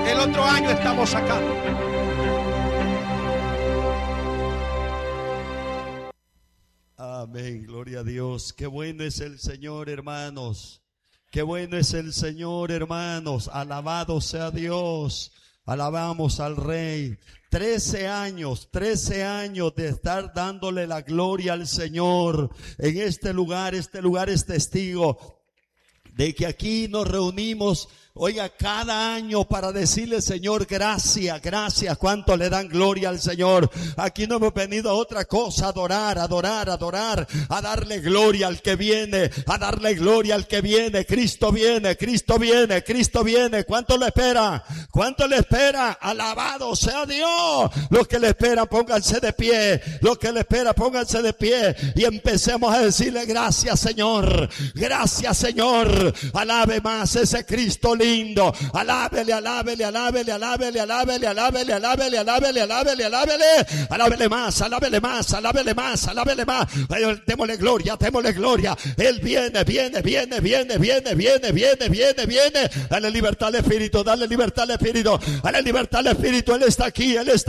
El otro año estamos acá. Amén, gloria a Dios. Qué bueno es el Señor, hermanos. Qué bueno es el Señor, hermanos. Alabado sea Dios. Alabamos al Rey. 13 años de estar dándole la gloria al Señor en este lugar. Este lugar es testigo de que aquí nos reunimos, oiga, cada año para decirle, Señor, gracias, gracias. ¿Cuánto le dan gloria al Señor? Aquí no hemos venido a otra cosa, a adorar, a darle gloria al que viene, a darle gloria al que viene. Cristo viene, Cristo viene, Cristo viene. ¿Cuánto le espera? ¿Cuánto le espera? Alabado sea Dios. Los que le esperan, pónganse de pie. Los que le esperan, pónganse de pie. Y empecemos a decirle, gracias, Señor. Gracias, Señor. Alabe más ese Cristo lindo. Alábele, alábele, alábele, alábele, alábele, alábele, alábele, alábele, alábele, alábele. Alábele más, alábele más, alábele más, alábele más. Démosle gloria, démosle gloria. Él viene, viene, viene, viene, viene, viene, viene, viene, viene. Dale libertad al Espíritu, dale libertad al Espíritu, dale libertad al Espíritu. Él está aquí, Él está